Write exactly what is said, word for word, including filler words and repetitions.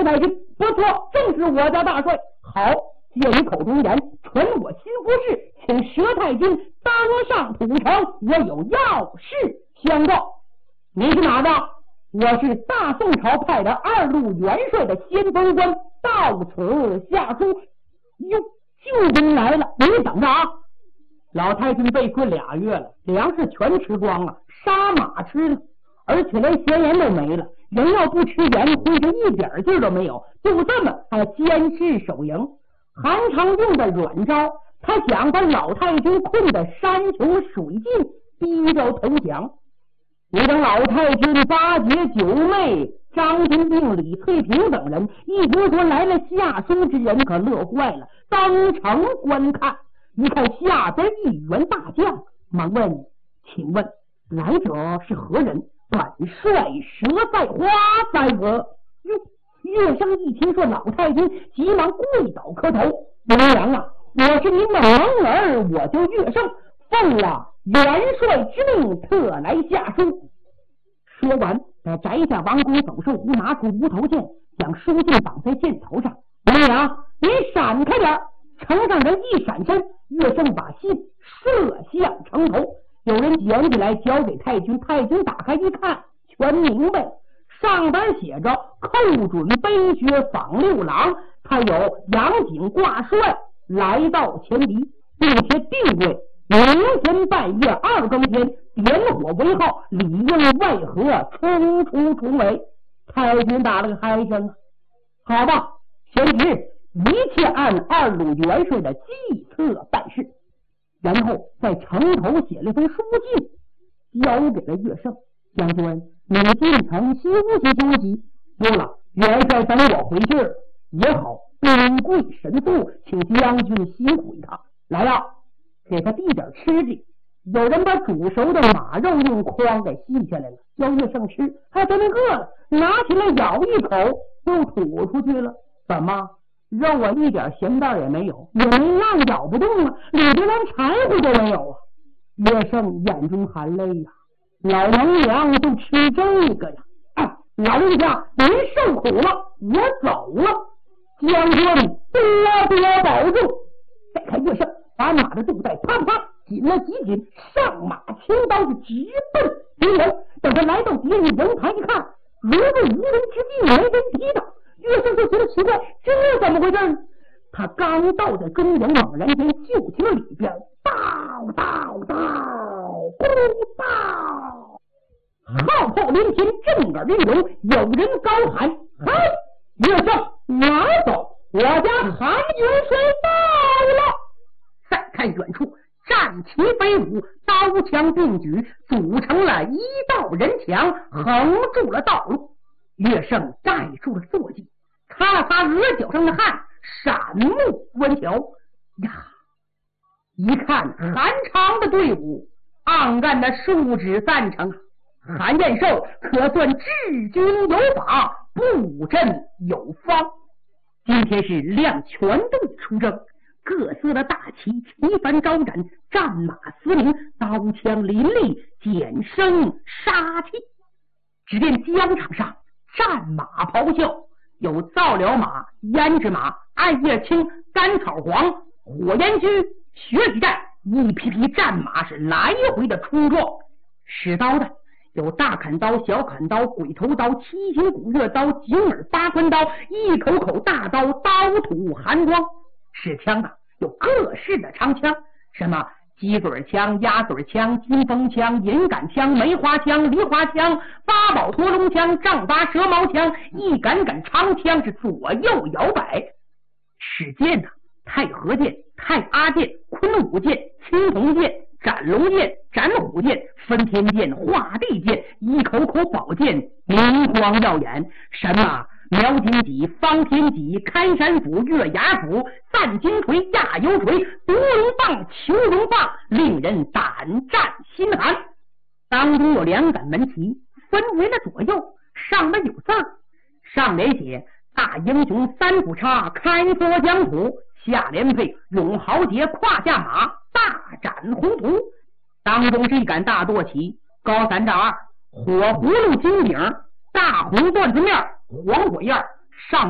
老太君，不错，正是我家大帅。好，借你口中言，传我新服侍，请佘太君当上土城，我有要事相告。你是哪的？我是大宋朝派的二路元帅的先锋官，到此下书。哟，救兵来了，你等着啊！老太君被困俩月了，粮食全吃光了，杀马吃了，而且连咸盐都没了。人要不吃盐，回去一点劲儿都没有。就这么，他坚持守营。韩常用的软招，他想把老太君困得山穷水尽，逼着投降。你等老太君巴结九妹、张金定、李翠萍等人，一听说来了下书之人，可乐坏了，登城观看。一看下边一员大将，忙问：请问来者是何人？本帅佘在花在何？岳生一听说老太君，急忙跪倒磕头：娘娘啊，我是您的蒙儿，我叫岳生，奉了元帅之命，特来下书。说完，在摘下王公走兽壶，拿出无头剑，将书信绑在箭头上。娘娘，你闪开点！城上人一闪身，岳生把信射向城头。有人捡起来交给太君，太君打开一看，全明白。上边写着寇准背靴访六郎，他有杨景挂帅来到前敌，并且定位明天半夜二更天点火为号，里应外合，冲出重围。太君打了个嗨声啊！好吧，贤侄一切按二路元帅的计策办事。然后在城头写了封书信，交给了岳胜。将军，你进城休息休息。对了，元帅等我回去也好，兵贵神速，请将军辛苦一趟。来呀，给他递点吃的。有人把煮熟的马肉用筐给吸下来了，叫岳胜吃，他真饿了，拿起来咬一口就吐出去了。怎么？肉啊，一点咸淡也没有，也没样咬不动啊，里边连柴火都没有啊！岳胜眼中含泪呀、啊，老能娘就吃这个呀！啊，老人家您受苦了，我走了，将军多多保重。再看岳胜把马的肚带啪啪紧了几紧，上马轻刀是直奔敌人。等他来到敌人营盘一看，如入无人之地，没人抵挡。岳胜就觉得奇怪，这怎么回事？他刚到在中营，猛然间就听里边叨叨叨咕叨，号炮连天，震耳欲聋。有人高喊：嗨，岳胜拿走，我家韩元帅到了！再看远处战旗飞舞，刀枪并举，组成了一道人墙，横住了道路。岳胜站住了坐骑，擦了擦额角上的汗，闪目观瞧呀，一看韩常的队伍暗暗的竖指赞成，韩彦寿可算治军有法，布阵有方。今天是亮全队出征，各色的大旗旗帆招展，战马嘶鸣，刀枪林立，简声杀气。只见疆场上战马咆哮，有造辽马、胭脂马、暗叶青、甘草黄、火焰驹、雪里战，一匹匹战马是来回的冲撞。使刀的有大砍刀、小砍刀、鬼头刀、七星古月刀、景耳八关刀，一口口大刀，刀吐寒光。使枪的有各式的长枪，什么鸡嘴枪、鸭嘴枪、金风枪、银杆枪、梅花枪、梨花枪、八宝驼龙枪、丈八蛇矛枪，一杆杆长枪是左右摇摆。使剑呢，太和剑、太阿剑、昆武剑、青铜剑、斩龙剑、斩虎剑、分天剑、画地剑，一口口宝剑明光耀眼。什么苗金戟、方天戟、开山斧、月牙斧、散金锤、压油锤、独龙棒、求龙棒，令人胆战心寒。当中有两杆门旗，分为了左右，上面有字儿，上联写大英雄三股叉，开拓疆土，下联配勇豪杰胯下马，大展宏图。当中是一杆大舵旗，高三丈二，火葫芦金顶，大红缎子面，黄火焰，上